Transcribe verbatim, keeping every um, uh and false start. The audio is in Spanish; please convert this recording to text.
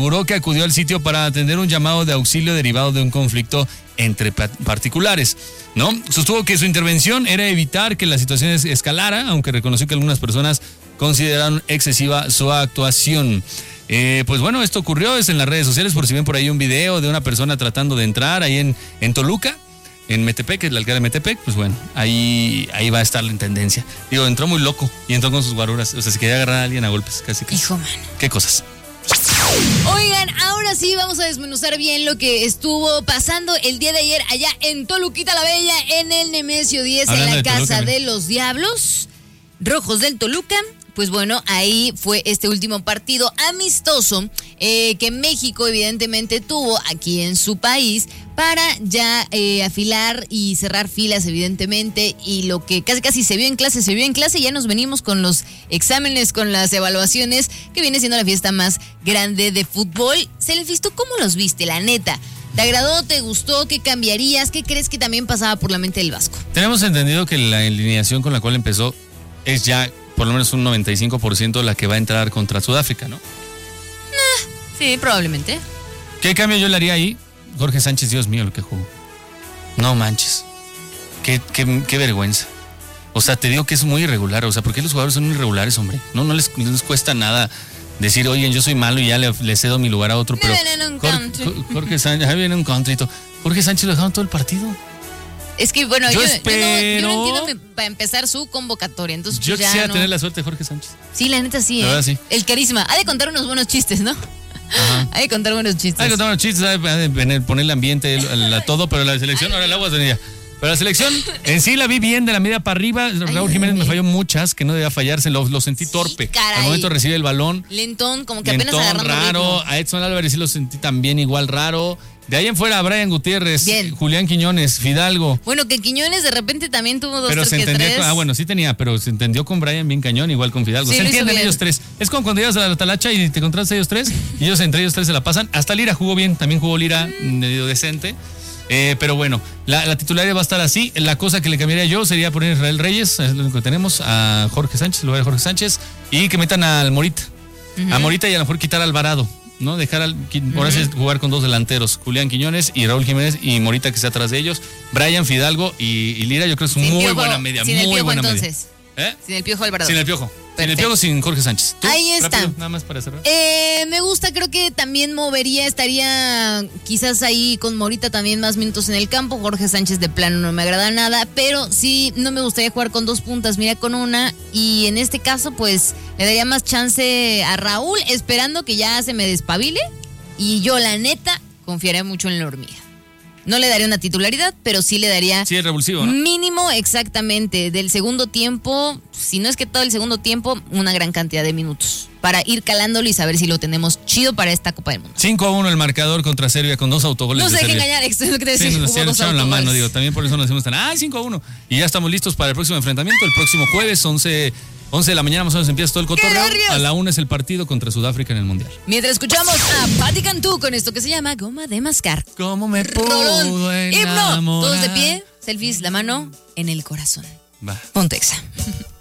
aseguró que acudió al sitio para atender un llamado de auxilio derivado de un conflicto entre particulares, ¿no? Sostuvo que su intervención era evitar que la situación escalara, aunque reconoció que algunas personas consideraron excesiva su actuación. Eh, pues bueno, esto ocurrió es en las redes sociales, por si ven por ahí un video de una persona tratando de entrar ahí en, en Toluca, en Metepec, el alcalde de Metepec, pues bueno, ahí, ahí va a estar la tendencia. Digo, entró muy loco y entró con sus guaruras, o sea, se quería agarrar a alguien a golpes, casi casi. Hijo, mano. ¿Qué cosas? Oigan, ahora sí vamos a desmenuzar bien lo que estuvo pasando el día de ayer allá en Toluquita la Bella, en el Nemesio diez, Hablando en la de Casa Toluca, de los Diablos Rojos del Toluca. Pues bueno, ahí fue este último partido amistoso eh, que México evidentemente tuvo aquí en su país para ya eh, afilar y cerrar filas evidentemente, y lo que casi casi se vio en clase, se vio en clase, ya nos venimos con los exámenes, con las evaluaciones, que viene siendo la fiesta más grande de fútbol. Selfies, ¿tú cómo los viste, la neta? ¿Te agradó? ¿Te gustó? ¿Qué cambiarías? ¿Qué crees que también pasaba por la mente del Vasco? Tenemos entendido que la alineación con la cual empezó es ya por lo menos un noventa y cinco por ciento la que va a entrar contra Sudáfrica, ¿no? Eh, sí, probablemente. ¿Qué cambio yo le haría ahí? Jorge Sánchez, Dios mío, lo que jugó. No manches. Qué, qué, qué vergüenza. O sea, te digo que es muy irregular. O sea, ¿por qué los jugadores son irregulares, hombre? No, no les, no les cuesta nada decir, oye, yo soy malo y ya le, le cedo mi lugar a otro. Pero viene en un Jorge, country. Jorge Sánchez, ahí viene un country. Jorge Sánchez lo dejaron todo el partido. Es que, bueno, yo, yo, yo, espero... no, yo no entiendo para empezar su convocatoria. Entonces, yo pues ya quisiera no... tener la suerte de Jorge Sánchez. Sí, la neta sí, la ¿eh? verdad, sí. El carisma. Ha de contar unos buenos chistes, ¿no? Ajá. Hay de contar buenos chistes. Hay de contar buenos chistes, hay de poner el ambiente, el, el, todo, pero la selección, ahora el agua tenía. Pero la selección en sí la vi bien, de la media para arriba. Ay, Raúl Jiménez me falló muchas, que no debía fallarse, lo, lo sentí sí, torpe. Caray. Al momento de recibir el balón. Lentón, como que Lentón, apenas agarrando raro. ritmo. A Edson Álvarez sí lo sentí también igual raro. De ahí en fuera, Brian Gutiérrez, bien. Julián Quiñones, Fidalgo. Bueno, que Quiñones de repente también tuvo dos, pero tres, se entendió que tres. Con, ah, bueno, sí tenía, pero se entendió con Brian bien cañón, igual con Fidalgo. Sí, se entienden ellos tres. Es como cuando llegas a la talacha y te contratas a ellos tres, y ellos entre ellos tres se la pasan. Hasta Lira jugó bien, también jugó Lira mm. medio decente. Eh, pero bueno, la, la titularidad va a estar así. La cosa que le cambiaría yo sería poner a Israel Reyes, es lo único que tenemos, a Jorge Sánchez, en lugar de Jorge Sánchez, y que metan al Morita. Uh-huh. A Morita y a lo mejor quitar a Alvarado, ¿no? Dejar al, ahora sí uh-huh. jugar con dos delanteros, Julián Quiñones y Raúl Jiménez, y Morita que está atrás de ellos, Brian, Fidalgo y, y Lira. Yo creo que es sin muy piojo, buena media, sin muy el piojo, buena entonces. media. ¿Eh? Sin el Piojo Alvarado. Sin el Piojo. Perfecto. Sin el Piojo, sin Jorge Sánchez. ¿Tú? Ahí está. Rápido, nada más para cerrar. Eh, me gusta, creo que también movería, estaría quizás ahí con Morita también más minutos en el campo. Jorge Sánchez de plano no me agrada nada, pero sí no me gustaría jugar con dos puntas, mira, con una. Y en este caso, pues, le daría más chance a Raúl, esperando que ya se me despabile. Y yo, la neta, confiaría mucho en la hormiga. No le daría una titularidad, pero sí le daría... Sí, es revulsivo, ¿no? Mínimo, exactamente, del segundo tiempo, si no es que todo el segundo tiempo, una gran cantidad de minutos para ir calándolo y saber si lo tenemos chido para esta Copa del Mundo. cinco a uno el marcador contra Serbia con dos autogoles. No sé de qué engañar, esto es lo que te decía. Sí, nos echaron la mano, digo, también por eso nos decimos tan, ah, cinco a uno. Y ya estamos listos para el próximo enfrentamiento, el próximo jueves, once de la mañana más o menos empieza todo el cotorreo. A la una es el partido contra Sudáfrica en el Mundial. Mientras escuchamos a Patti Cantú con esto que se llama Goma de Mascar. ¿Cómo me pudo enamorar? Himno, todos de pie, selfies, la mano en el corazón. Va. Pontexa.